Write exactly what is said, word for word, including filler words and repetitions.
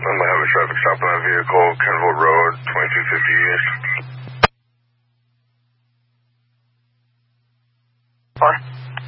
I'm gonna have a traffic stop on a vehicle, Kenville Road, twenty-two fifty East. What?